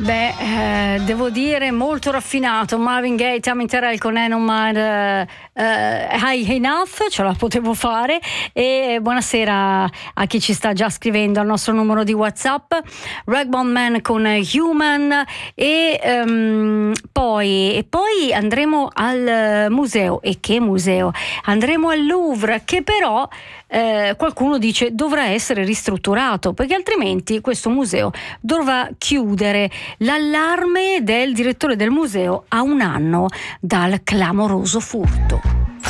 Devo dire molto raffinato. Marvin Gaye, Tammy Terrell con High Enough, ce la potevo fare. E buonasera a chi ci sta già scrivendo al nostro numero di WhatsApp. Ragbound Man con Human e poi andremo al museo. E che museo? Andremo al Louvre, che però qualcuno dice dovrà essere ristrutturato, perché altrimenti questo museo dovrà chiudere. L'allarme del direttore del museo a un anno dal clamoroso furto.